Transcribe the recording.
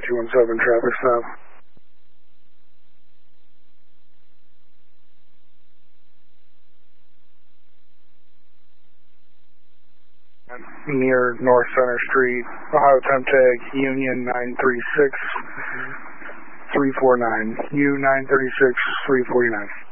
217 traffic stop. Near North Center Street, Ohio temp tag Union 936 349. U 936 349.